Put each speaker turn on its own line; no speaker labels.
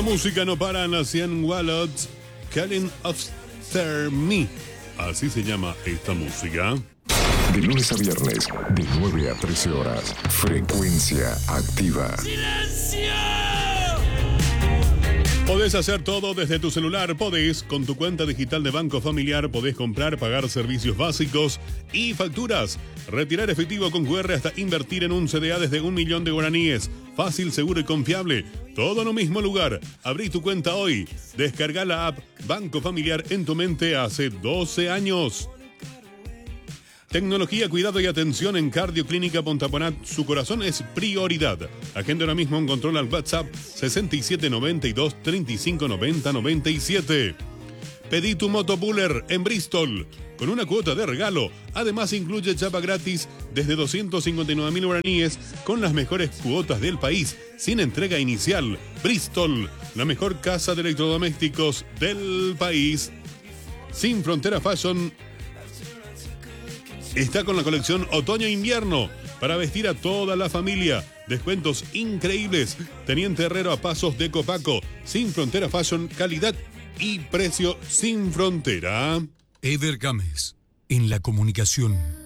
La música no para, Nacian Wallots, Calling After Me. Así se llama esta música.
De lunes a viernes, de 9 a 13 horas. Frecuencia activa.
¡Silencio!
Podés hacer todo desde tu celular. Podés, con tu cuenta digital de Banco Familiar, podés comprar, pagar servicios básicos y facturas. Retirar efectivo con QR hasta invertir en un CDA desde 1 millón de guaraníes. Fácil, seguro y confiable. Todo en un mismo lugar. Abrí tu cuenta hoy. Descarga la app Banco Familiar en tu mente hace 12 años. Tecnología, cuidado y atención en Cardioclínica Pontaponat. Su corazón es prioridad. Agenda ahora mismo un control al WhatsApp 6792 3590 97. Pedí tu motopuller en Bristol con una cuota de regalo. Además incluye chapa gratis desde 259.000 guaraníes con las mejores cuotas del país sin entrega inicial. Bristol, la mejor casa de electrodomésticos del país. Sin Frontera Fashion está con la colección Otoño-Invierno para vestir a toda la familia. Descuentos increíbles. Teniente Herrero a pasos de Copaco. Sin Frontera Fashion, calidad y precio sin frontera.
Eder Gámez, en la comunicación.